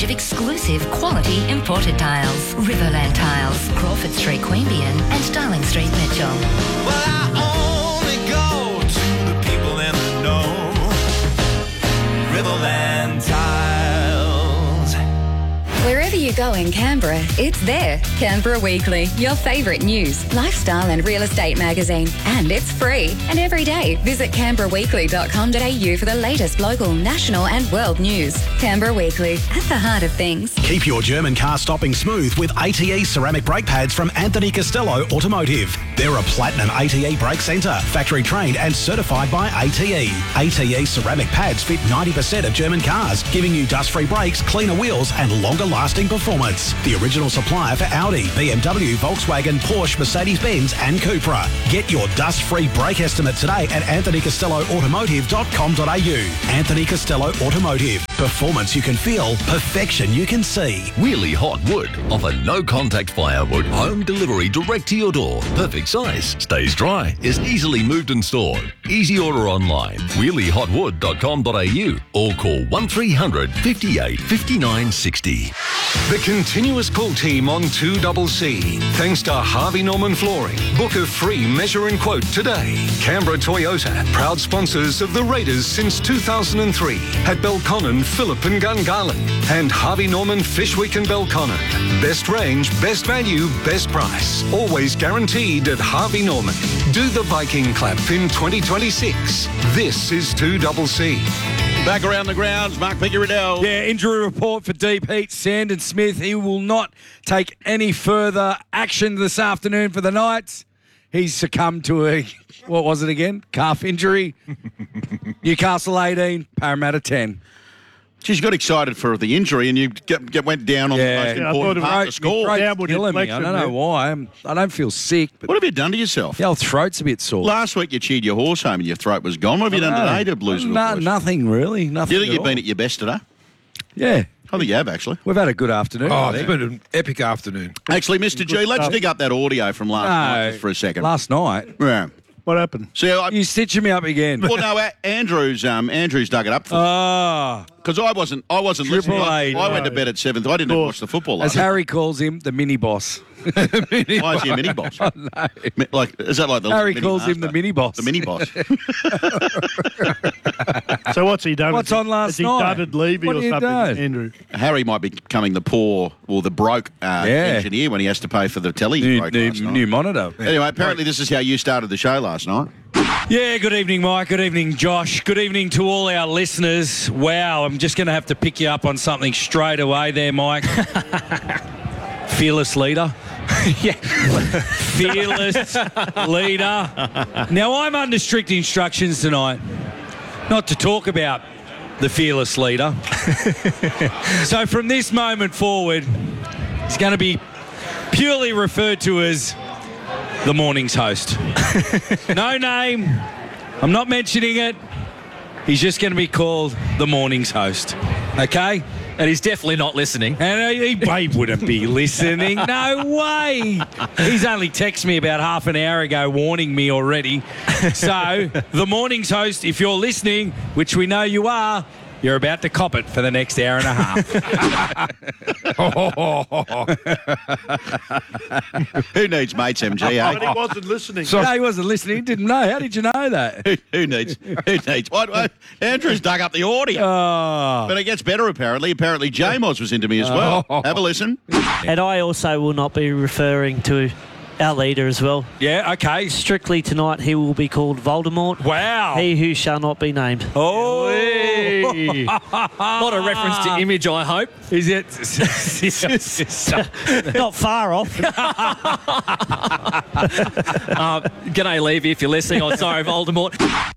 range of exclusive quality imported tiles. Riverland Tiles, Crawford Street, Queanbeyan and Darling Street, Mitchell. Well, I only go to the people in the know. Riverland Tiles. Wherever you go in Canberra, it's there. Canberra Weekly, your favourite news, lifestyle and real estate magazine. And it's free. And every day, visit canberraweekly.com.au for the latest local, national and world news. Canberra Weekly, at the heart of things. Keep your German car stopping smooth with ATE ceramic brake pads from Anthony Costello Automotive. They're a platinum ATE brake centre, factory trained and certified by ATE. ATE ceramic pads fit 90% of German cars, giving you dust-free brakes, cleaner wheels and longer-lasting performance. The original supplier for Audi, BMW, Volkswagen, Porsche, Mercedes-Benz and Cupra. Get your dust-free brake estimate today at anthonycostelloautomotive.com.au. Anthony Costello Automotive. Performance you can feel, perfection you can see. Wheelie Hot Wood offer no-contact firewood, home delivery direct to your door. Perfect size, stays dry, is easily moved and stored. Easy order online, wheeliehotwood.com.au or call 1300 58 59 60. The continuous pull team on 2CC. Thanks to Harvey Norman Flooring. Book a free measure and quote today. Canberra Toyota, proud sponsors of the Raiders since 2003 at Belconnen, Phillip and Gungahlin. And Harvey Norman Fish Week in Belconnen. Best range, best value, best price. Always guaranteed at Harvey Norman. Do the Viking clap in 2026. This is 2CC. Back around the grounds, Mark Pickeriddell. Yeah, injury report for Deep Heat, Sandon Smith. He will not take any further action this afternoon for the Knights. He's succumbed to a, what was it again? Calf injury. Newcastle 18, Parramatta 10. She's got excited for the injury and you went down on the most important part of the score. I don't know why. I don't feel sick. But what have you done to yourself? Your throat's a bit sore. Last week you cheered your horse home and your throat was gone. What have you done today to blues? Nothing really. Nothing. Do you think you've been at your best today? Yeah. I think you have, actually. We've had a good afternoon. Oh, it's been an epic afternoon. Actually, Mr. G, let's dig up that audio from last night just for a second. Last night? Yeah. What happened? So you stitching me up again. Well, no, Andrew's dug it up for me. Because I wasn't listening. I went to bed at 7. I didn't watch the football last As Harry calls him, the mini boss. Why is he a mini boss? Oh, no. Is that like the Harry calls him the mini boss. The mini boss. So what's he done? What's on last night? Has he started Levy or something, Andrew? Harry might be becoming the poor or the broke engineer when he has to pay for the telly. New monitor. Anyway, apparently this is how you started the show last night. Yeah, good evening, Mike. Good evening, Josh. Good evening to all our listeners. Wow, I'm just going to have to pick you up on something straight away there, Mike. Fearless leader. Yeah. Fearless leader. Now, I'm under strict instructions tonight not to talk about the fearless leader. So from this moment forward, it's going to be purely referred to as the morning's host. No name. I'm not mentioning it. He's just going to be called the morning's host. Okay? And he's definitely not listening. And he wouldn't be listening. No way. He's only texted me about half an hour ago warning me already. So, the morning's host, if you're listening, which we know you are, you're about to cop it for the next hour and a half. Who needs mates, MG? But he wasn't listening. No, he wasn't listening. He didn't know. How did you know that? Who needs? What? Andrew's dug up the audio. Oh. But it gets better, apparently. Apparently, J-Moz was into me as well. Have a listen. And I also will not be referring to our leader as well. Yeah, okay. Strictly tonight, he will be called Voldemort. Wow. He who shall not be named. Oh. Not a reference to Image, I hope. Is it? Not far off. G'day, Levy, if you're listening. I'm sorry, Voldemort.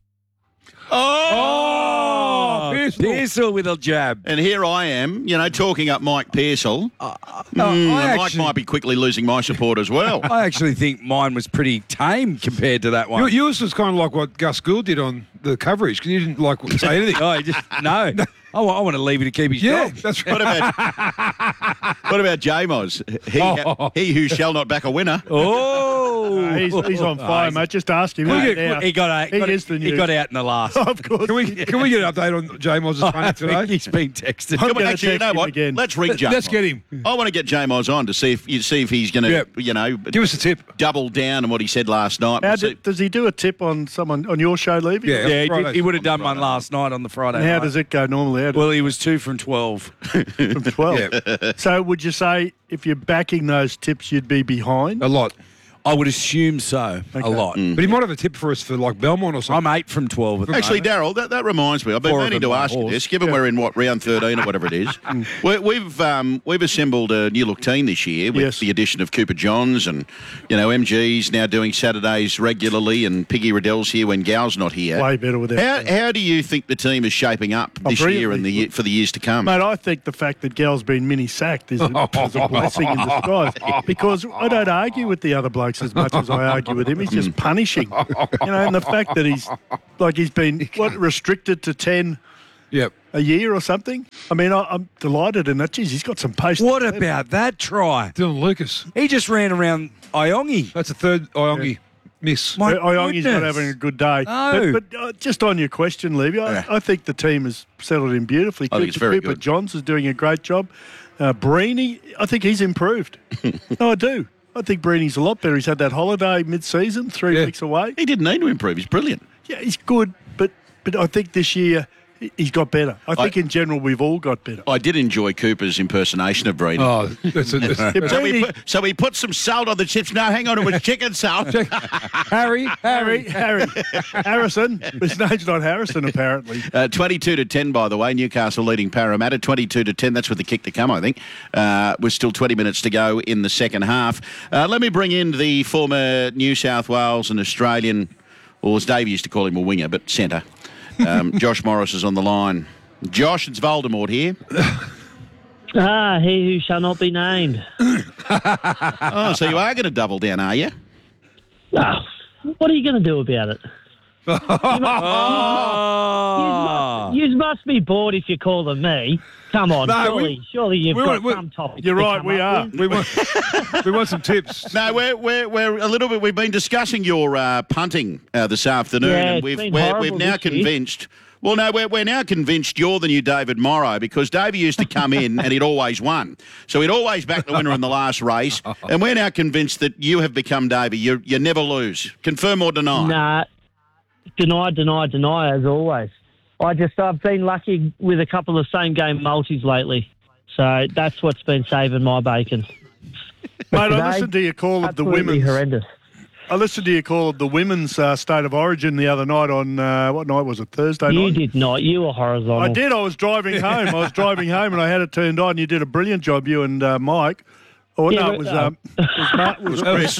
Pearsall with a jab. And here I am, talking up Mike Pearsall. Mike might be quickly losing my support as well. I actually think mine was pretty tame compared to that one. Yours was kind of like what Gus Gould did on the coverage because you didn't say anything. No. I want to leave him to keep his job. That's right. What about J-Moz? He who shall not back a winner. Oh. Oh, he's on fire, mate. Just ask him. He got out in the last. Of course. Can we get an update on J-Moz' training today? He's been texted. Come on, actually, you know what? again. Let's ring J-Moz. Let's get him. I want to get J-Moz on to see if he's going to, give us a tip. Double down on what he said last night. Does he do a tip on someone on your show, Levy? Yeah, he would have done one last night on the Friday. And how does it go normally? Well, he was 2 from 12. From 12. So would you say if you're backing those tips, you'd be behind? A lot. I would assume so. A lot. But he might have a tip for us for like Belmont or something. I'm 8 from 12 at the Actually, moment. Daryl, that reminds me. I've been Four of meaning them to by ask you horse. this, given we're in, round 13 or whatever it is. We've assembled a new look team this year with the addition of Cooper Johns and, MG's now doing Saturdays regularly and Piggy Riddell's here when Gal's not here. Way better with that. How do you think the team is shaping up this year and for the years to come? Mate, I think the fact that Gal's been mini-sacked is a blessing in disguise because I don't argue with the other blokes as much as I argue with him. He's just punishing. And the fact that he's been restricted to 10 a year or something. I mean, I'm delighted in that. Geez, he's got some pace. What about that try? Dylan Lucas. He just ran around Iongi. That's a third Iongi miss. Iongi's not having a good day. No. But just on your question, Levy, I think the team has settled in beautifully. I think it's very Cooper good. Johns is doing a great job. Breeny, I think he's improved. No, I do. I think Breeny's a lot better. He's had that holiday mid-season, 3 weeks away. He didn't need to improve. He's brilliant. Yeah, he's good, but I think this year he's got better. I think in general we've all got better. I did enjoy Cooper's impersonation of Breedy. Oh, So we put some salt on the chips. No, hang on, it was chicken salt. Harry. Harrison. His name's not Harrison, apparently. 22-10, by the way. Newcastle leading Parramatta. 22-10. That's with the kick to come, I think. With still 20 minutes to go in the second half. Let me bring in the former New South Wales and Australian, or as Dave used to call him, a winger, but centre. Josh Morris is on the line. Josh, it's Voldemort here. He who shall not be named. Oh, so you are going to double down, are you? What are you going to do about it? You must be bored if you call them me. Come on, surely you've got some topic. You're right, we are. We want some tips. No, we're a little bit. We've been discussing your punting this afternoon, and we've now convinced. Well, no, we're now convinced you're the new David Morrow because Davey used to come in and he'd always won. So he'd always back the winner in the last race, and we're now convinced that you have become Davey. You never lose. Confirm or deny? Nah, deny as always. I've been lucky with a couple of same game multis lately, so that's what's been saving my bacon. Mate, I listened to your call of the women's. Horrendous. I listened to your call of the women's State of Origin the other night on what night was it? Thursday night. You did not. You were horizontal. I did. I was driving home. and I had it turned on. You did a brilliant job, you and Mike. Oh, Yeah, no, it was Chris.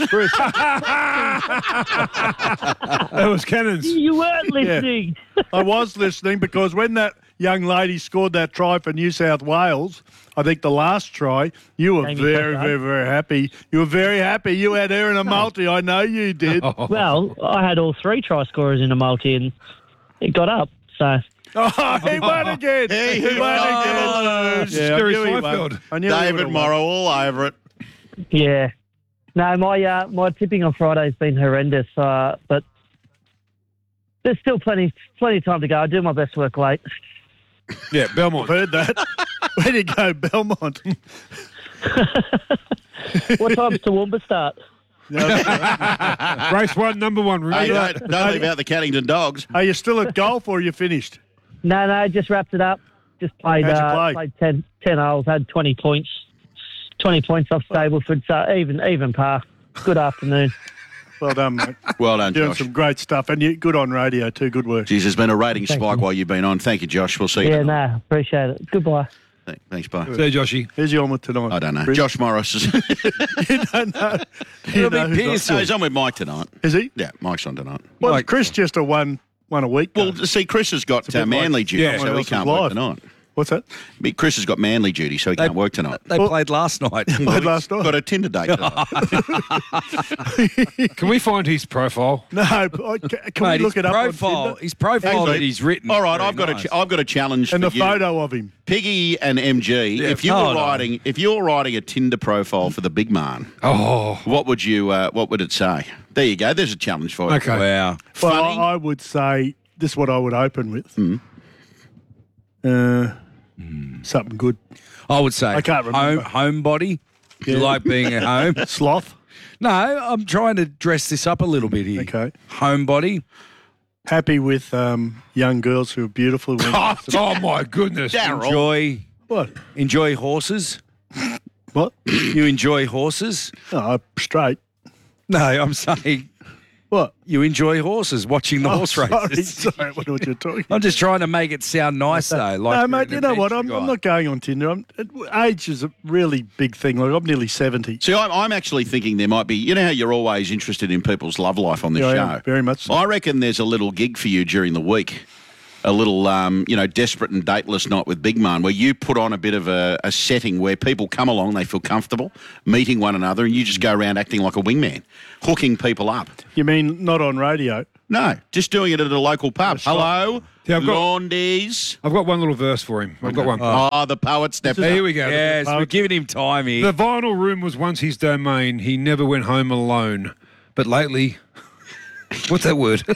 That was Cannons. You weren't listening. I was listening because when that young lady scored that try for New South Wales, I think the last try, you were very, very, very happy. You were very happy. You had her in a multi. I know you did. Well, I had all 3 try scorers in a multi and it got up, so... Oh, he won again. He won again. Scary Seinfeld. David Morrow all over it. Yeah. No, my tipping on Friday has been horrendous, but there's still plenty of time to go. I do my best work late. Yeah, Belmont. I've heard that. Where do you go, Belmont? What time's Toowoomba start? Race 1, number 1. Hey, don't leave out the Cannington Dogs. Are you still at golf or are you finished? No, just wrapped it up. Just played, How'd you play? played 10 holes, had 20 points. 20 points off Stableford, so even par. Good afternoon. Well done, mate. Well done, Doing Josh. some great stuff. And you good on radio too. Good work. Geez, there's been a rating spike while you've been on. Thank you, Josh. We'll see you. Yeah, no, appreciate it. Goodbye. Thanks, bye. See you, Joshy. Who's you on with tonight? I don't know. Josh Morris is. You don't know. No, he's on with Mike tonight. Is he? Yeah, Mike's on tonight. Well, Mike, Chris just a one a week. Well, see, Chris has got Manly duty, so he can't work tonight. What's that? Chris has got manly duty, so he can't work tonight. They played last night. Got a Tinder date tonight. Can we find his profile? No, can we look it up on Tinder? His profile that he's written. All right, I've got a challenge and for the you. photo of him. Piggy and MG, if you were writing a Tinder profile for the big man, what would it say? There you go. There's a challenge for you. Okay. Wow. Well, I would say this is what I would open with. Something good. I would say I can't remember. Homebody. You like being at home? Sloth. No, I'm trying to dress this up a little bit here. Okay. Homebody. Happy with young girls who are beautiful. Oh my goodness. Daryl. Enjoy horses. What? You enjoy horses? Oh, straight. No, I'm saying what? You enjoy horses, watching the horse races. Sorry, what you're talking. I'm just trying to make it sound nice though. Like no, mate. You know what? I'm not going on Tinder. Age is a really big thing. Like I'm nearly 70. See, I'm actually thinking there might be. You know how you're always interested in people's love life on this show. I am, very much. So. I reckon there's a little gig for you during the week. A little, desperate and dateless night with Big Man, where you put on a bit of a setting where people come along, they feel comfortable meeting one another, and you just go around acting like a wingman, hooking people up. You mean not on radio? No, just doing it at a local pub. Hello, Laundies. I've got one little verse for him. I've got one. Oh, the poet stepped up. Here we go. Yes, we're giving him time here. The vinyl room was once his domain. He never went home alone. But lately... What's that word?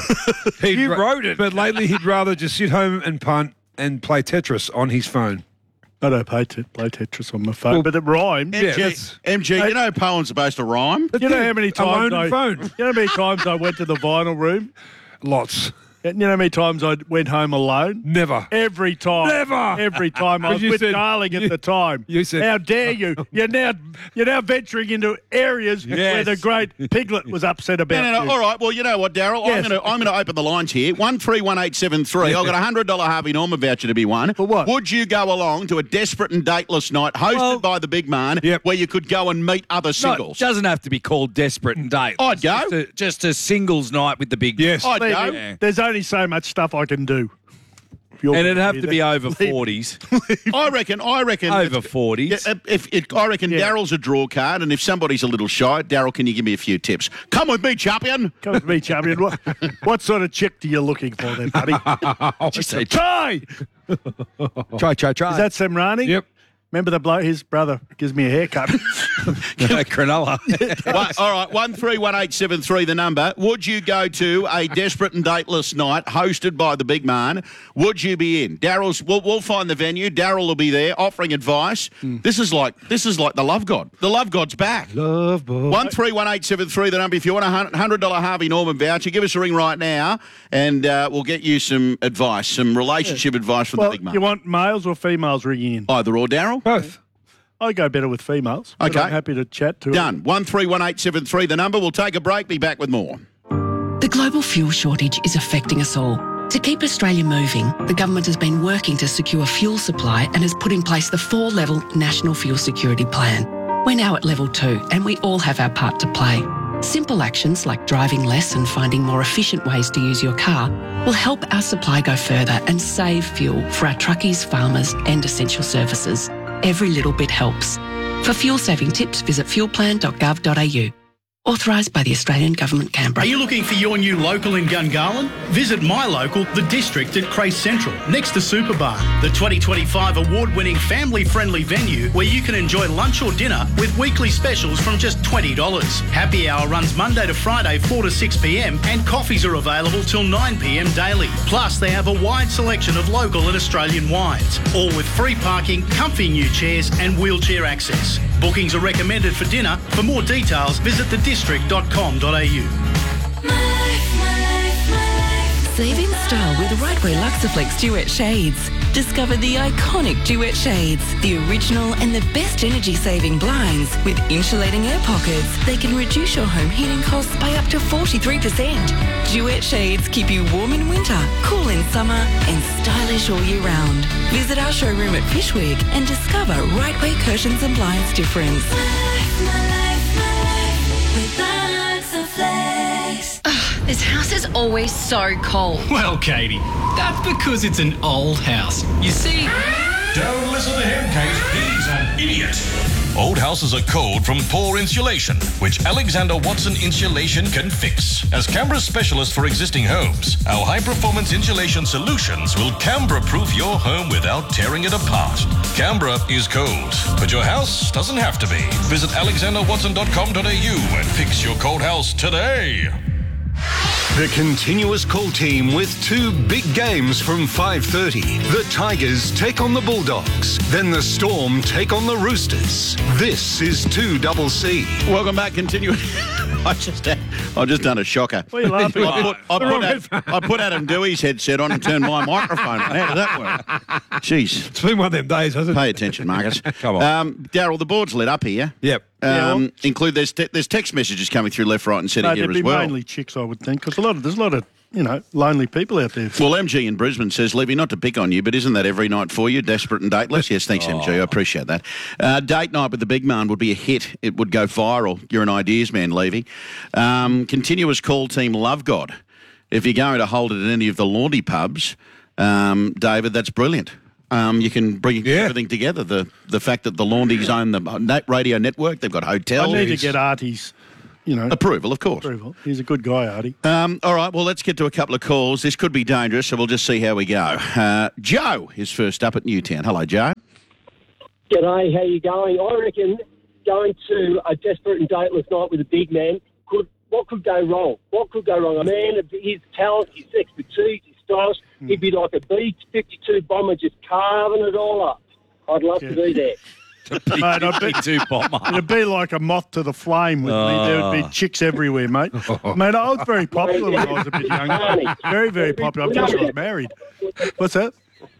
You wrote it. But lately he'd rather just sit home and punt and play Tetris on his phone. I don't play Tetris on my phone, but it rhymes. MG, you know poems supposed to rhyme? You know how many times phone. You know how many times I went to the vinyl room? Lots. You know how many times I went home alone? Never. Every time. Never. Every time. I was with Darling at the time. You said, how dare you? You're now venturing into areas where the great Piglet was upset about. No. All right. Well, you know what, Daryl? Yes. I'm gonna open the lines here. 131873. I've got a $100 Harvey Norman voucher to be won. For what? Would you go along to a desperate and dateless night hosted by the big man, where you could go and meet other singles? No, it doesn't have to be called desperate and dateless. I'd go. Just a singles night with the big. Yes. I'd go. Yeah. There's only so much stuff I can do. And it'd have to be over 40s. I reckon. Over 40s. I reckon Daryl's a draw card, and if somebody's a little shy, Daryl, can you give me a few tips? Come with me, champion. Come with me, champion. What sort of chick do you looking for then, buddy? Just say try. Try. Is that Semrani? Yep. Remember the bloke, his brother gives me a haircut. Cronulla. All right, 131873 the number. Would you go to a desperate and dateless night hosted by the big man? Would you be in? We'll find the venue. Daryl will be there offering advice. This is like the Love God. The Love God's back. Love God. 131873 the number. If you want a $100 Harvey Norman voucher, give us a ring right now, and we'll get you some advice, some relationship advice from the big man. You want males or females ringing in? Either or, Daryl. Both. I go better with females. Okay. I'm happy to chat to Done. 131873 the number. We'll take a break. Be back with more. The global fuel shortage is affecting us all. To keep Australia moving, the government has been working to secure fuel supply and has put in place the 4-level National Fuel Security Plan. We're now at level 2 and we all have our part to play. Simple actions like driving less and finding more efficient ways to use your car will help our supply go further and save fuel for our truckies, farmers and essential services. Every little bit helps. For fuel-saving tips, visit fuelplan.gov.au. Authorised by the Australian Government, Canberra. Are you looking for your new local in Gungahlin? Visit my local, The District at Crace Central, next to Superbar, the 2025 award-winning family-friendly venue where you can enjoy lunch or dinner with weekly specials from just $20. Happy hour runs Monday to Friday 4 to 6 p.m. and coffees are available till 9 p.m. daily. Plus, they have a wide selection of local and Australian wines, all with free parking, comfy new chairs and wheelchair access. Bookings are recommended for dinner. For more details, visit thedistrict.com.au. Save in style with Rightway Luxaflex Duet Shades. Discover the iconic Duet Shades, the original and the best energy-saving blinds with insulating air pockets. They can reduce your home heating costs by up to 43%. Duet Shades keep you warm in winter, cool in summer and stylish all year round. Visit our showroom at Fishwick and discover Rightway Curtains and Blinds difference. This house is always so cold. Well, Katie, that's because it's an old house. You see... Don't listen to him, Kate. He's an idiot. Old houses are cold from poor insulation, which Alexander Watson Insulation can fix. As Canberra's specialist for existing homes, our high-performance insulation solutions will Canberra-proof your home without tearing it apart. Canberra is cold, but your house doesn't have to be. Visit alexanderwatson.com.au and fix your cold house today. The continuous call team with two big games from 5:30. The Tigers take on the Bulldogs. Then the Storm take on the Roosters. This is 2CC. Welcome back. Continue. I've just done a shocker. What are you laughing at? I put Adam Dewey's headset on and turned my microphone on. How did that work? Jeez. It's been one of them days, hasn't it? Pay attention, Marcus. Come on. Daryl, the board's lit up here. Yep. Include there's text messages coming through left, right and centre here there'd as be well. mainly chicks, I would think, because there's a lot of lonely people out there. Well, MG in Brisbane says, Levy, not to pick on you, but isn't that every night for you, desperate and dateless? Yes, thanks, MG. I appreciate that. Date night with the big man would be a hit. It would go viral. You're an ideas man, Levy. Continuous call team Love God. If you're going to hold it at any of the Laundy pubs, David, that's brilliant. You can bring everything together. The fact that the Laundies own the radio network, they've got hotels. I need to get Artie's, approval, of course. Approval. He's a good guy, Artie. All right, well, let's get to a couple of calls. This could be dangerous, so we'll just see how we go. Joe is first up at Newtown. Hello, Joe. G'day, how you going? I reckon going to a desperate and dateless night with a big man, what could go wrong? What could go wrong? A man of his talent, his expertise, his styles, he'd be like a B-52 bomber just carving it all up. I'd love to do that. Mate, it'd be like a moth to the flame with me. There would be chicks everywhere, mate. Mate, I was very popular when I was a bit younger. Very, very popular. I've just got married. What's that?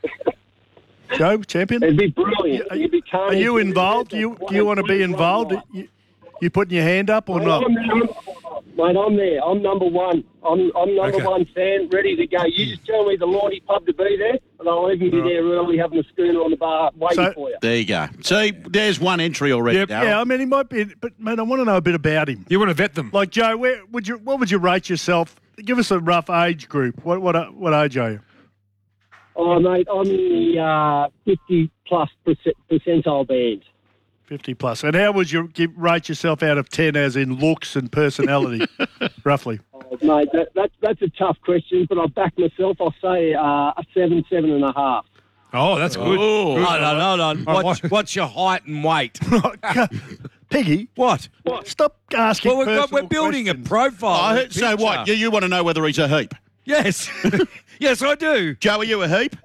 Joe, champion? It'd be brilliant. Are you involved? Do you want to be involved? You putting your hand up or not? Mate, I'm there. I'm number one. I'm number one fan, ready to go. You just tell me the Laundy pub to be there, and I'll even be there early having a schooner on the bar waiting for you. There you go. See, there's one entry already, Darryl. Yeah, I mean, he might be, but, mate, I want to know a bit about him. You want to vet them? Like, Joe, what would you rate yourself? Give us a rough age group. What age are you? Oh, mate, I'm in the 50-plus percentile band. 50 plus. And how would you rate yourself out of 10 as in looks and personality, roughly? Oh, mate, that's a tough question, but I'll back myself. I'll say a 7.5. Oh, that's good. Hold on. What's your height and weight? Peggy? What? Stop asking we're building questions. a profile. So what? You want to know whether he's a heap? Yes. Yes, I do. Joe, are you a heap?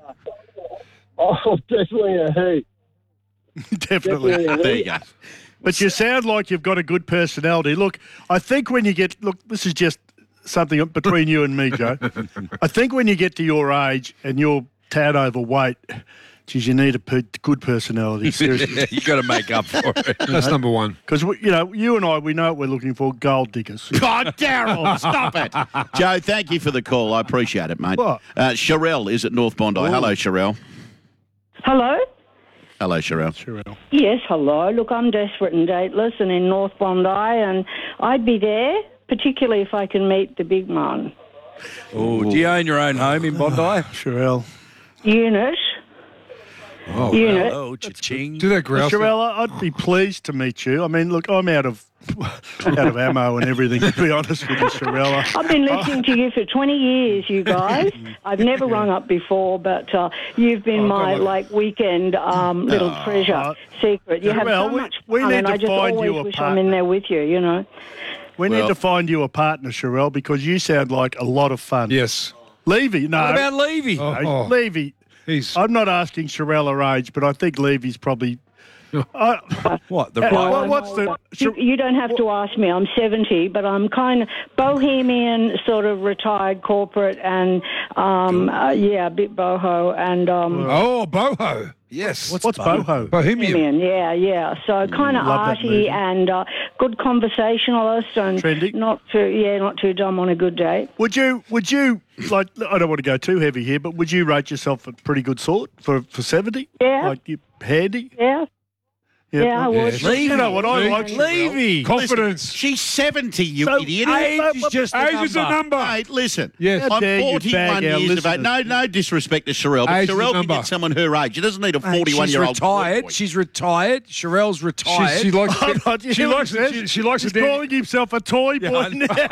Oh, definitely a heap. Definitely. There you go. But you sound like you've got a good personality. Look, I think when you get... Look, this is just something between you and me, Joe. I think when you get to your age and you're tad overweight, geez, you need a good personality, seriously. You've got to make up for it. That's number one. Because, you and I, we know what we're looking for, gold diggers. God, Daryl, stop it. Joe, thank you for the call. I appreciate it, mate. What? Sherelle is at North Bondi. Ooh. Hello, Sherelle. Hello? Hello, Sherelle. Yes, hello. Look, I'm desperate and dateless and in North Bondi, and I'd be there, particularly if I can meet the big man. Oh, do you own your own home in Bondi? Sherelle. Unit. Oh, Unit. Oh, cha-ching. Do that, grouse. Sherelle, I'd be pleased to meet you. I mean, look, I'm out of ammo and everything, to be honest with you, Sherelle. I've been listening to you for 20 years, you guys. I've never rung up before, but you've been my weekend little treasure secret. You have so much fun, and I just always wish I'm in there with you, We need to find you a partner, Sherelle, because you sound like a lot of fun. Yes. Levy, no. What about Levy? Levy. I'm not asking Sherelle her age, but I think Levy's probably... What? You don't have to ask me. I'm 70, but I'm kind of bohemian, sort of retired corporate, and a bit boho. And boho. Yes. What's boho? Bohemian. Yeah. So kind of arty and good conversationalist, and trendy. Not too dumb on a good day. Would you like? I don't want to go too heavy here, but would you rate yourself a pretty good sort for 70? Yeah. Like you handy? Yeah. Yeah, I would. You know what I like? Levy. Confidence. She's 70, you So, idiot. Age is just a Age is a number. Mate, listen. Yes. How I'm dare you 41 bag our years of age. listeners. No disrespect to Sherelle, but Age is a Sherelle can number. get someone her age. She doesn't need a She's 41-year-old. retired. She's retired. Sherelle's retired. She likes. She likes She likes He's the Danny. calling himself a toy boy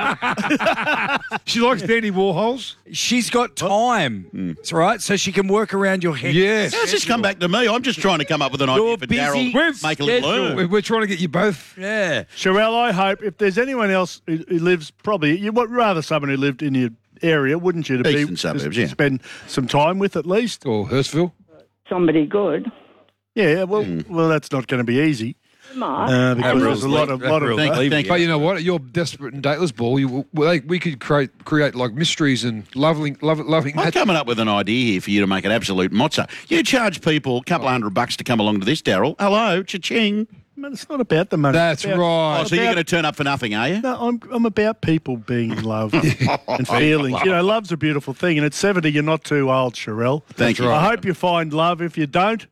now. She likes Danny Warhols. She's got time. That's right. So she can work around your head. Yes. How's this come back to me? I'm just trying to come up with an idea You're for busy. Daryl. Make a little schedule. learn. We're trying to get you both. Yeah. Sherelle, I hope if there's anyone else who lives, probably you would rather someone who lived in your area, wouldn't you? To Eastern suburbs, yeah. Spend some time with at least. Or Hurstville. Somebody good. Yeah, well, that's not going to be easy. Mark. Because there's a lot of. Thank But you know what? You're desperate and dateless ball. We could create like mysteries and loving. I'm coming up with an idea here for you to make an absolute mozza. You charge people a couple of $100 to come along to this, Daryl. Hello, cha-ching. Man, it's not about the money. That's It's about- right. Oh, so you're going to turn up for nothing, are you? No, I'm about people being in love and feelings. You know, love's a beautiful thing, and at 70, you're not too old, Sherelle. Thank you. I hope you find love. If you don't,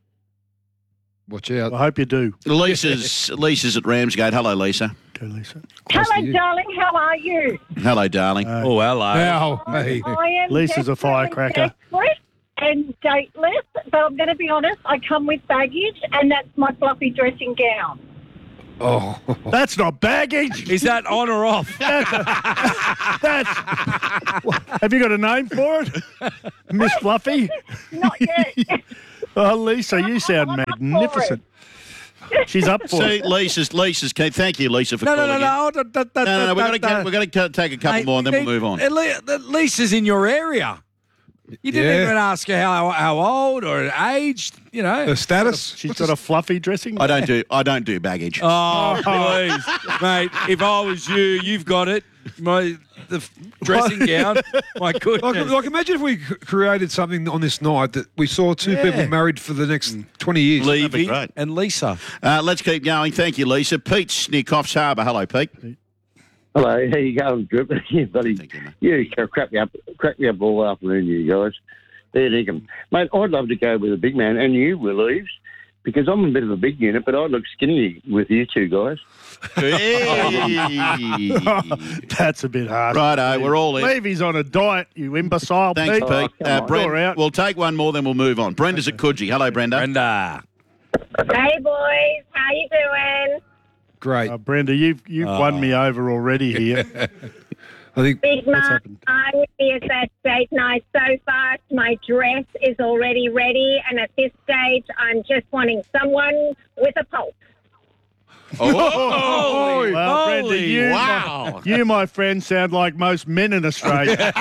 Watch out. I hope you do. Lisa's at Ramsgate. Hello, Lisa. Go, Lisa. Hello, darling. How are you? Hello, darling. Oh, hello. Now, hey. I am Lisa's a firecracker. desperate and dateless, but I'm going to be honest. I come with baggage, and that's my fluffy dressing gown. Oh, That's not baggage. Is that on or off? That's. Have you got a name for it, Miss Fluffy? Not yet. Oh, Lisa, you sound magnificent. She's up for See, it. Lisa's key. Thank you, Lisa, for No, calling in. no. No, we've got to take a couple more and then we'll move on. Lisa's in your area. You didn't Yeah. even ask her how old or age, you know. the status. She's got a fluffy dressing. I don't do baggage. Oh, please. Mate, if I was you, you've got it. The dressing gown. My goodness. Like, imagine if we created something on this night that we saw two people married for the next 20 years. Levy great. and Lisa. Let's keep going. Thank you, Lisa. Pete's near Coffs Harbour. Hello, Pete. Hello, how you going, Drip? You buddy, you crack me up all afternoon, you guys. There you go. Mate, I'd love to go with a big man, and you, Willies, because I'm a bit of a big unit, but I'd look skinny with you two guys. Hey. That's a bit hard. Righto, we're all in. Levy's on a diet, you imbecile. Thanks, Pete. Pete. Brent, You're out. we'll take one more, then we'll move on. Brenda's at Coogee. Hello, Brenda. Hey, boys. How you doing? Great. Brenda, you've won me over already here. I think. Big Mark, I would be at that date night so fast. My dress is already ready, and at this stage, I'm just wanting someone with a pulse. Oh, well, Brenda, you, wow. you, my friend, sound like most men in Australia.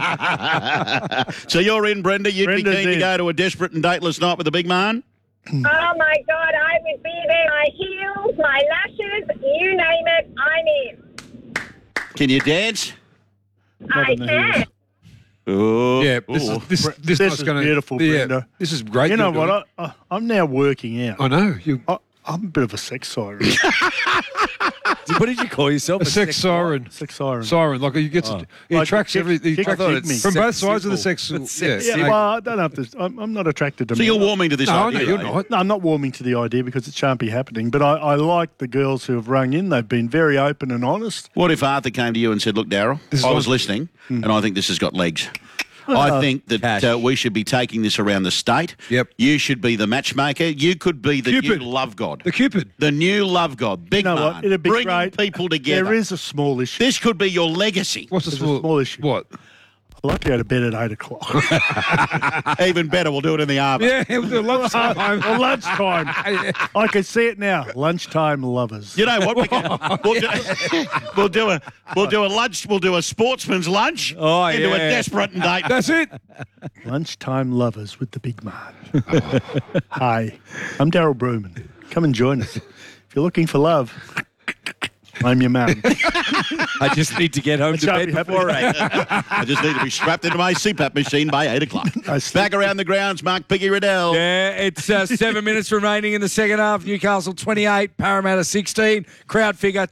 So you're in, Brenda. You'd be Brenda's keen to in. go to a desperate and dateless night with a big man? Oh, my God, I would be there. My heels, my lashes, you name it, I'm in. Can you dance? I can. Oh, Yeah, this This night's is gonna, beautiful, yeah, Brenda. This is great. You know you're doing. what? I'm now working out. I know. I'm a bit of a sex siren. What did you call yourself? A sex siren. Sex siren. Siren. Like he gets, he Like attracts chick- everything. chick dig me. From both sides of the symbol. sexual. It's Yeah. sex Yeah, well, I don't have to. I'm not attracted to So men. you're warming to this No, idea? no, you're are you? not. No, I'm not warming to the idea because it shan't be happening. But I like the girls who have rung in. They've been very open and honest. What if Arthur came to you and said, look, Daryl, This is I was what- listening and I think this has got legs. I think that we should be taking this around the state. Yep. You should be the matchmaker. You could be the Cupid. new love god. The Cupid. The new love god. Big You know man. what? It'd be Bringing great. people together. There is a small issue. This could be your legacy. What's the There's a small issue. What? I like to go to bed at 8 o'clock. Even better, we'll do it in the arbour. Yeah, it was a lunchtime. Well, lunchtime. I can see it now. Lunchtime lovers. You know what? We'll do a sportsman's lunch into a desperate and date. That's it. Lunchtime lovers with the big man. Hi, I'm Daryl Bruman. Come and join us. If you're looking for love, I'm your man. I just need to get home to bed before 8. I just need to be strapped into my CPAP machine by 8 o'clock. Back around the grounds, Mark Piggy Riddell. Yeah, it's 7 minutes remaining in the second half. Newcastle 28, Parramatta 16. Crowd figure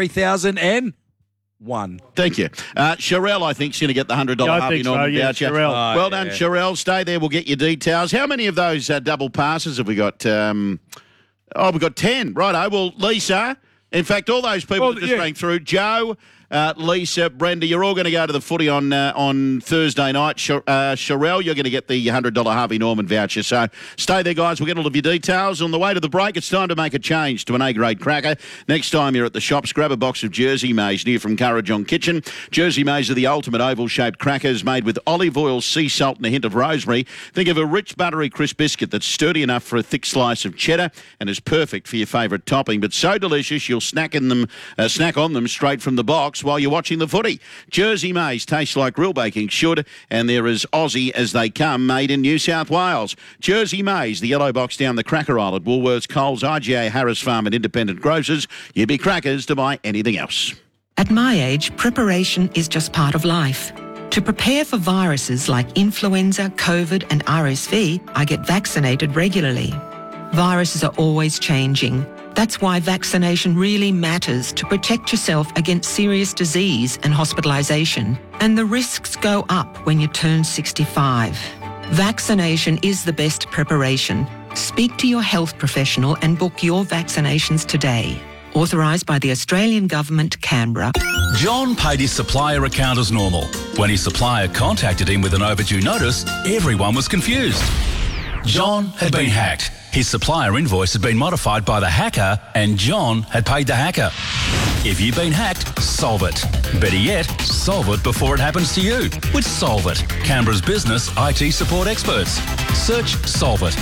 23,001. Thank you. Sherelle, I think, is going to get the $100 Yeah, I Harvey think so, Norman yeah, voucher. Sherelle. Well done, Sherelle. Stay there. We'll get your details. How many of those double passes have we got? Oh, we've got 10. Righto. Well, Lisa, in fact, all those people that just rang through, Joe, Lisa, Brenda, you're all going to go to the footy on Thursday night. Sherelle, you're going to get the $100 Harvey Norman voucher. So stay there, guys. We'll get all of your details. On the way to the break, it's time to make a change to an A-grade cracker. Next time you're at the shops, grab a box of Jersey Maize near from Currajong Kitchen. Jersey Maize are the ultimate oval-shaped crackers made with olive oil, sea salt and a hint of rosemary. Think of a rich, buttery, crisp biscuit that's sturdy enough for a thick slice of cheddar and is perfect for your favourite topping. But so delicious, you'll snack on them straight from the box while you're watching the footy. Jersey Maize tastes like real baking should, and they're as Aussie as they come, made in New South Wales. Jersey Maize, the yellow box down the cracker aisle at Woolworths, Coles, IGA, Harris Farm and independent grocers. You'd be crackers to buy anything else. At my age, preparation is just part of life. To prepare for viruses like influenza, COVID and RSV, I get vaccinated regularly. Viruses are always changing. That's why vaccination really matters to protect yourself against serious disease and hospitalisation. And the risks go up when you turn 65. Vaccination is the best preparation. Speak to your health professional and book your vaccinations today. Authorised by the Australian Government, Canberra. John paid his supplier account as normal. When his supplier contacted him with an overdue notice, everyone was confused. John had been hacked. His supplier invoice had been modified by the hacker and John had paid the hacker. If you've been hacked, solve it. Better yet, solve it before it happens to you with Solve It, Canberra's business IT support experts. Search Solve It,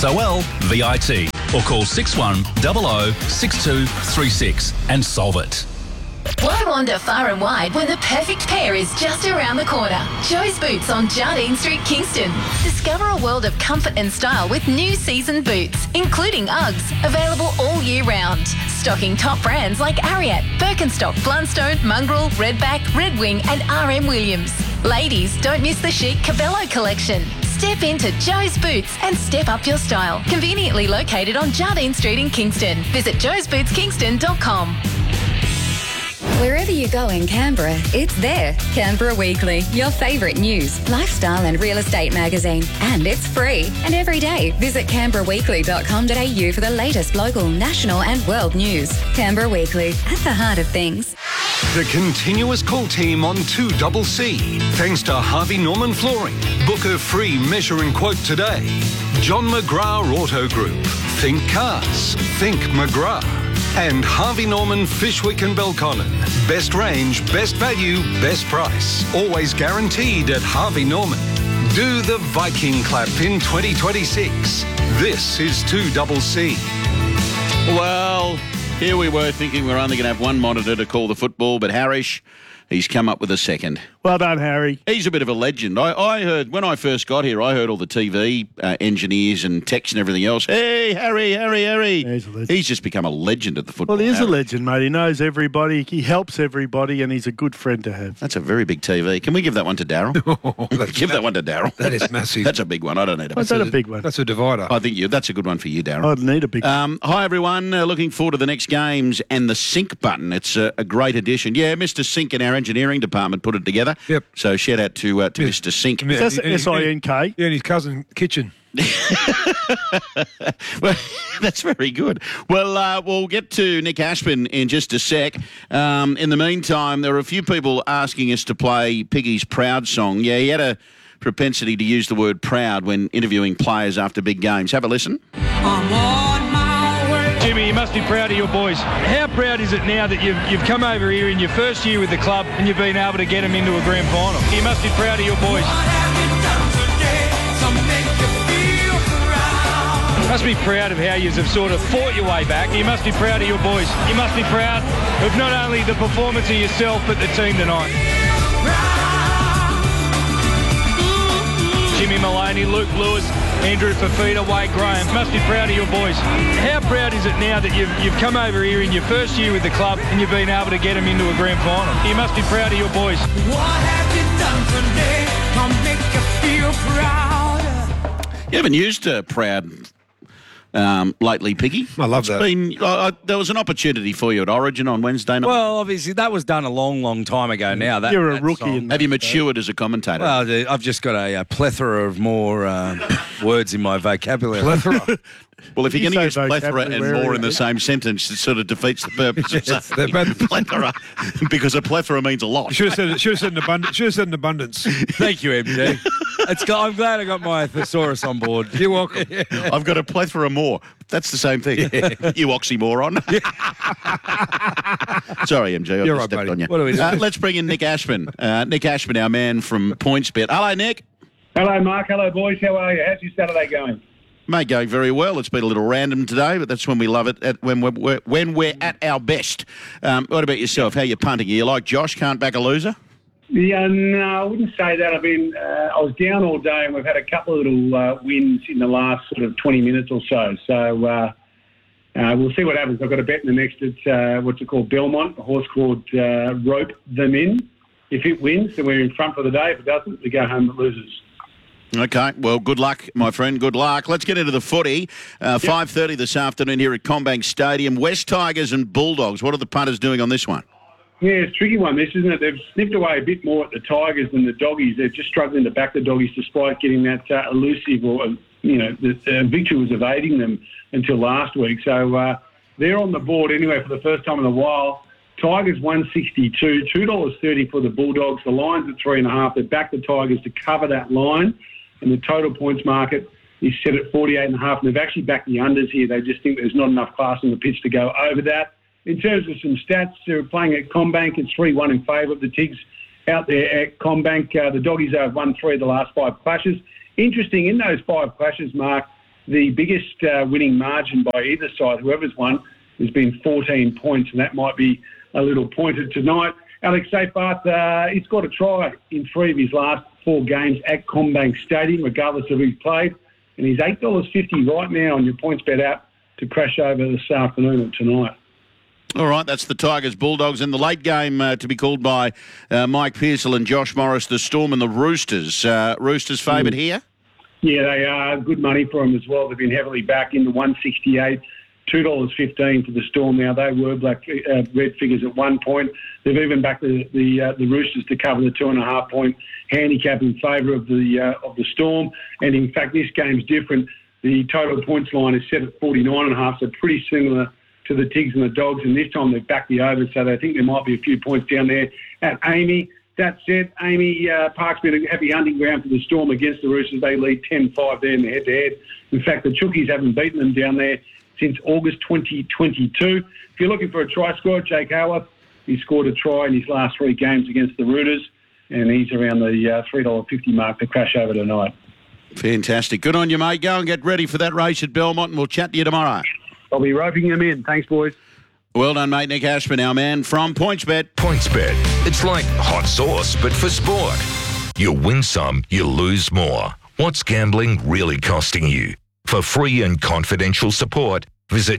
SOLVIT, or call 6100 6236 and solve it. Why wander far and wide when the perfect pair is just around the corner? Joe's Boots on Jardine Street, Kingston. Discover a world of comfort and style with new season boots, including Uggs, available all year round. Stocking top brands like Ariat, Birkenstock, Blundstone, Mongrel, Redback, Red Wing and RM Williams. Ladies, don't miss the chic Cabello collection. Step into Joe's Boots and step up your style. Conveniently located on Jardine Street in Kingston. Visit joesbootskingston.com. Wherever you go in Canberra, it's there. Canberra Weekly, your favourite news, lifestyle and real estate magazine. And it's free. And every day, visit canberraweekly.com.au for the latest local, national and world news. Canberra Weekly, at the heart of things. The continuous call team on 2CC. Thanks to Harvey Norman Flooring. Book a free measure and quote today. John McGrath Auto Group. Think cars. Think McGrath. And Harvey Norman, Fishwick and Belconnen. Best range, best value, best price. Always guaranteed at Harvey Norman. Do the Viking clap in 2026. This is 2CC. Well, here we were thinking we're only going to have one monitor to call the football, but Harish, he's come up with a second. Well done, Harry. He's a bit of a legend. I heard, when I first got here, I heard all the TV engineers and techs and everything else. Hey, Harry. He's just become a legend at the football. Well, he is a legend, mate. He knows everybody. He helps everybody, and he's a good friend to have. That's a very big TV. Can we give that one to Daryl? Give that one to Daryl. That is massive. That's a big one. I don't need it. That's a big one. That's a divider. I think that's a good one for you, Daryl. I'd need a big one. Hi, everyone. Looking forward to the next games and the Sync button. It's a great addition. Yeah, Mr. Sync in our engineering department put it together. Yep. So shout out to Mr. Sync. That's S-I-N-K. Yeah, and his cousin Kitchen. Well, that's very good. Well, we'll get to Nick Ashman in just a sec. In the meantime, there are a few people asking us to play Piggy's Proud song. Yeah, he had a propensity to use the word proud when interviewing players after big games. Have a listen. I'm on my way. Jimmy, you must be proud of your boys. How proud is it now that you've come over here in your first year with the club and you've been able to get them into a grand final? You must be proud of your boys. You must be proud of how you have sort of fought your way back. You must be proud of your boys. You must be proud of not only the performance of yourself but the team tonight. Jimmy Maloney, Luke Lewis, Andrew Fafita, Wade Graham. Must be proud of your boys. How proud is it now that you've come over here in your first year with the club and you've been able to get them into a grand final? You must be proud of your boys. What have you done today to make you feel proud? You haven't used proud lately, Piggy. I love that. There was an opportunity for you at Origin on Wednesday night. Well, obviously, that was done a long, long time ago now. You're a rookie. Have you matured as a commentator? Well, I've just got a plethora of more words in my vocabulary. Plethora. Well, if you're going to use plethora and more in the same sentence, it sort of defeats the purpose of saying plethora, because a plethora means a lot. Should have said an abundance. Should have said an abundance. Thank you, MJ. I'm glad I got my thesaurus on board. You're welcome. I've got a plethora more. That's the same thing. You oxymoron. Sorry, MJ. I You're right, stepped buddy. on you. What do we do? Let's bring in Nick Ashman. Nick Ashman, our man from PointsBet. Hello, Nick. Hello, Mark. Hello, boys. How are you? How's your Saturday going? Mate, going very well. It's been a little random today, but that's when we love it, when we're at our best. What about yourself? How you punting? Are you like Josh, can't back a loser? Yeah, no, I wouldn't say that. I was down all day, and we've had a couple of little wins in the last sort of 20 minutes or so. So we'll see what happens. I've got a bet in the next at, what's it called, Belmont, a horse called Rope Them In. If it wins, then we're in front for the day. If it doesn't, we go home with losers. Okay, well, good luck, my friend. Good luck. Let's get into the footy. 5:30 this afternoon here at CommBank Stadium. West Tigers and Bulldogs. What are the punters doing on this one? Yeah, it's a tricky one, this, isn't it? They've snipped away a bit more at the Tigers than the Doggies. They're just struggling to back the Doggies despite getting that elusive the victory was evading them until last week. So they're on the board anyway for the first time in a while. Tigers 162, $2.30 for the Bulldogs. The line's at 3.5. They back the Tigers to cover that line. And the total points market is set at 48.5. And they've actually backed the unders here. They just think there's not enough class on the pitch to go over that. In terms of some stats, they're playing at CommBank. It's 3-1 in favour of the Tigs out there at CommBank. The Doggies have won 3 of the last 5 clashes. Interesting, in those 5 clashes, Mark, the biggest winning margin by either side, whoever's won, has been 14 points, and that might be a little pointed tonight. Alex Seyfarth, he's got a try in 3 of his last 4 games at CommBank Stadium, regardless of who he's played. And he's $8.50 right now on your PointsBet app to crash over this afternoon or tonight. All right, that's the Tigers, Bulldogs. In the late game to be called by Mike Pearsall and Josh Morris, the Storm and the Roosters. Roosters favoured here? Yeah, they are. Good money for them as well. They've been heavily back in the 168. $2.15 for the Storm now. They were red figures at one point. They've even backed the Roosters to cover the 2.5-point handicap in favour of the Storm. And in fact, this game's different. The total points line is set at 49.5, so pretty similar to the Tigs and the Dogs. And this time they've backed the over, so they think there might be a few points down there at Amy. That said, Amy Park's been a happy hunting ground for the Storm against the Roosters. They lead 10-5 there in the head-to-head. In fact, the Chookies haven't beaten them down there since August 2022. If you're looking for a try scorer, Jake Howarth, he scored a try in his last 3 games against the Roosters, and he's around the $3.50 mark to crash over tonight. Fantastic. Good on you, mate. Go and get ready for that race at Belmont, and we'll chat to you tomorrow. I'll be roping them in. Thanks, boys. Well done, mate. Nick Ashman, our man from PointsBet. PointsBet. It's like hot sauce, but for sport. You win some, you lose more. What's gambling really costing you? For free and confidential support, visit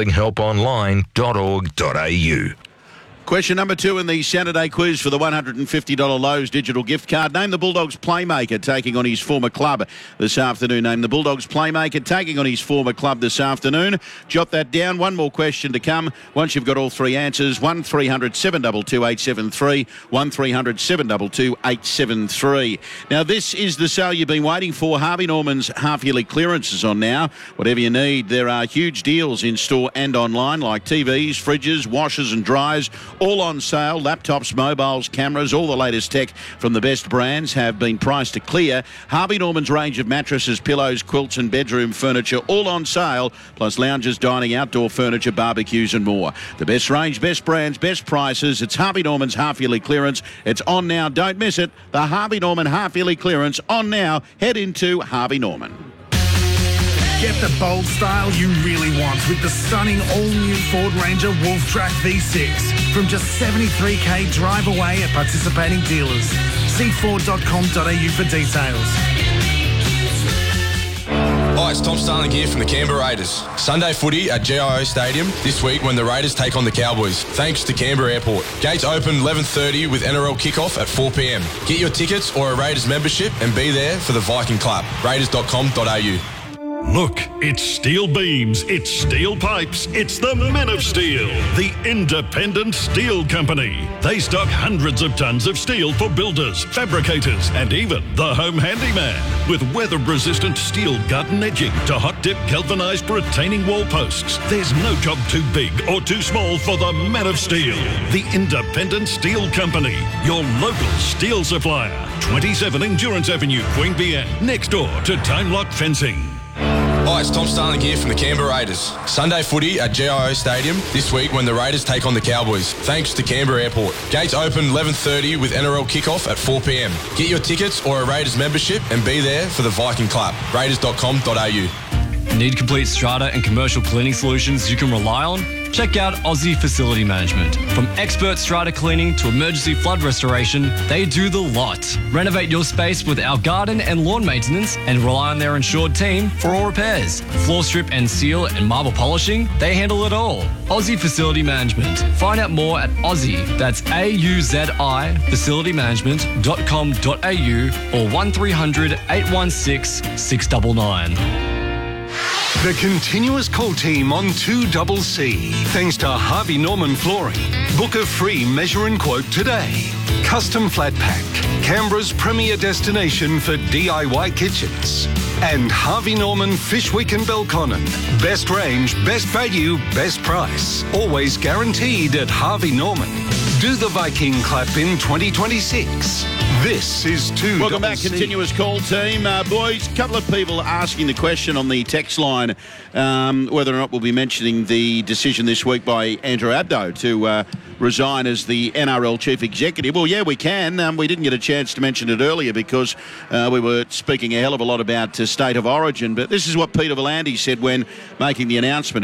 gamblinghelponline.org.au. Question number 2 in the Saturday quiz for the $150 Lowe's digital gift card. Name the Bulldogs playmaker taking on his former club this afternoon. Name the Bulldogs playmaker taking on his former club this afternoon. Jot that down. One more question to come. Once you've got all 3 answers, 1300 722 873, 1300 722 873. Now, this is the sale you've been waiting for. Harvey Norman's half-yearly clearance is on now. Whatever you need, there are huge deals in store and online, like TVs, fridges, washers and dryers, all on sale. Laptops, mobiles, cameras, all the latest tech from the best brands have been priced to clear. Harvey Norman's range of mattresses, pillows, quilts and bedroom furniture, all on sale, plus lounges, dining, outdoor furniture, barbecues and more. The best range, best brands, best prices. It's Harvey Norman's half-yearly clearance. It's on now. Don't miss it. The Harvey Norman half-yearly clearance on now. Head into Harvey Norman. Get the bold style you really want with the stunning all-new Ford Ranger Wolf Track V6 from just $73,000 drive away at participating dealers. See Ford.com.au for details. Hi, it's Tom Starling here from the Canberra Raiders. Sunday footy at GIO Stadium this week when the Raiders take on the Cowboys, thanks to Canberra Airport. Gates open 11:30 with NRL kickoff at 4 p.m. Get your tickets or a Raiders membership and be there for the Viking Clap. Raiders.com.au. Look, it's steel beams, it's steel pipes, it's the Men of Steel, the independent steel company. They stock hundreds of tons of steel for builders, fabricators, and even the home handyman. With weather-resistant steel garden edging to hot-dip galvanised retaining wall posts, there's no job too big or too small for the Men of Steel, the independent steel company, your local steel supplier. 27 Endurance Avenue, Queanbeyan, next door to Time Lock Fencing. Hi, it's Tom Starling here from the Canberra Raiders. Sunday footy at GIO Stadium this week when the Raiders take on the Cowboys, thanks to Canberra Airport. Gates open 11:30 with NRL kickoff at 4 p.m. Get your tickets or a Raiders membership and be there for the Viking Clap. Raiders.com.au. Need complete strata and commercial cleaning solutions you can rely on? Check out Aussie Facility Management. From expert strata cleaning to emergency flood restoration, they do the lot. Renovate your space with our garden and lawn maintenance and rely on their insured team for all repairs. Floor strip and seal and marble polishing, they handle it all. Aussie Facility Management. Find out more at Aussie, that's AUZI, facilitymanagement.com.au or 1300 816 699. The continuous call team on 2CC. Thanks to Harvey Norman Flooring. Book a free measure and quote today. Custom Flat Pack, Canberra's premier destination for DIY kitchens. And Harvey Norman Fish Week in Belconnen. Best range, best value, best price. Always guaranteed at Harvey Norman. Do the Viking Clap in 2026. This is 2CC. Welcome back, continuous call team. Boys, a couple of people asking the question on the text line whether or not we'll be mentioning the decision this week by Andrew Abdo to resign as the NRL Chief Executive. Well, yeah, we can. We didn't get a chance to mention it earlier because we were speaking a hell of a lot about State of Origin, but this is what Peter V'landys said when making the announcement.